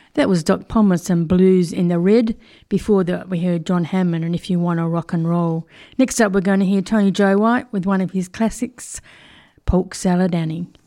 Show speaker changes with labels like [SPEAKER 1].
[SPEAKER 1] That was Doc Pomus and Blues in the Red. Before that, we heard John Hammond and If You Wanna Rock and Roll. Next up, we're going to hear Tony Joe White with one of his classics, Polk Salad Annie.